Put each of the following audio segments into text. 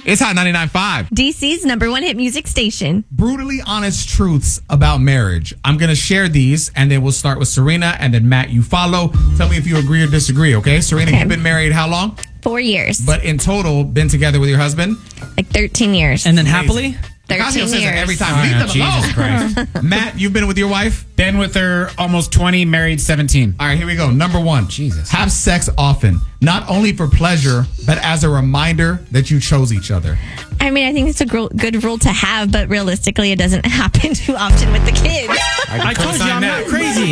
It's Hot 99.5. DC's #1 hit music station. Brutally honest truths about marriage. I'm going to share these, and then we'll start with Serena, and then Matt, you follow. Tell me if you agree or disagree, okay? Serena, Okay. you've been married how long? 4 years. But in total, been together with your husband? Like 13 years. And then happily? 13 Ocasio says that years. every time. Oh, Leave yeah, them alone. Jesus Christ. Matt, you've been with your wife? Been with her almost 20, married 17. All right, here we go. Number 1. Jesus. Have sex often. Not only for pleasure, but as a reminder that you chose each other. I mean, I think it's a good rule to have, but realistically, it doesn't happen too often with the kids. I told you I'm not crazy.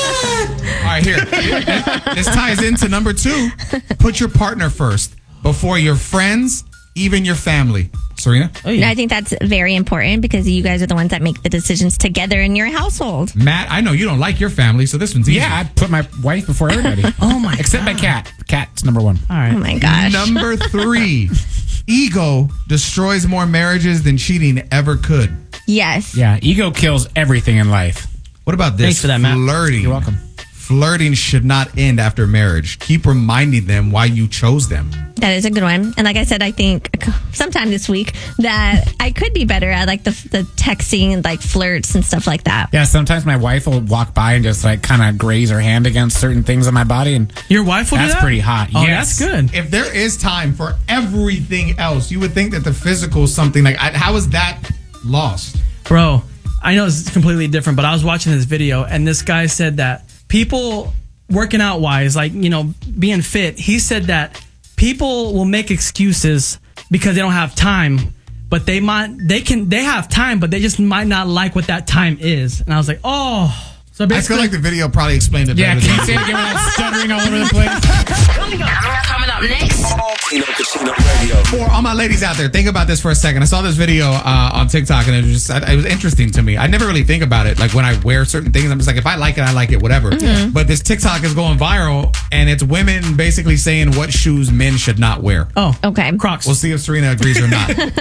All right, here. This ties into number 2. Put your partner first before your friends, even your family. Serena? And I think that's very important because you guys are the ones that make the decisions together in your household. Matt, I know you don't like your family, so this one's easy. Yeah, I put my wife before everybody. Oh, my Except my cat. Cat's number 1. All right. Oh my gosh. Number 3. Ego destroys more marriages than cheating ever could. Yes. Yeah, ego kills everything in life. What about this? Thanks for that, Matt. Flirting. You're welcome. Flirting should not end after marriage. Keep reminding them why you chose them. That is a good one. And like I said, I think sometime this week that I could be better at like the texting and like flirts and stuff like that. Yeah, sometimes my wife will walk by and just like kind of graze her hand against certain things on my body, and Your wife will do that's that? pretty hot. Oh, Yes. that's good. If there is time for everything else, you would think that the physical is something like, how is that lost? Bro, I know it's completely different, but I was watching this video and this guy said that people working out wise, like, you know, being fit, he said that people will make excuses because they don't have time, but they have time, but they just might not like what that time is. And I was like, oh, so I basically, feel like the video probably explained it Yeah, better can you than say it again without stuttering all over the place? Coming up next. Kino Casino Radio. For all my ladies out there, think about this for a second. I saw this video on TikTok, and it was interesting to me. I never really think about it. Like when I wear certain things, I'm just like, if I like it, I like it, whatever. But this TikTok is going viral, and it's women basically saying what shoes men should not wear. oh, Okay. Crocs. We'll see if Serena agrees or not.